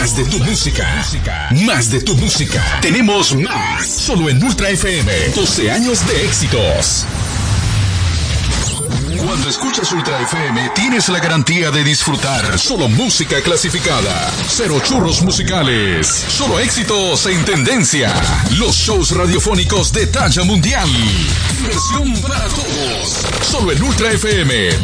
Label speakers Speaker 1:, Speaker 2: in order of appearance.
Speaker 1: Más de tu música. Más de tu música. Tenemos más. Solo en Ultra FM. 12 años de éxitos. Cuando escuchas Ultra FM, tienes la garantía de disfrutar solo música clasificada. Cero churros musicales. Solo éxitos en tendencia. Los shows radiofónicos de talla mundial. Diversión para todos. Solo en Ultra FM.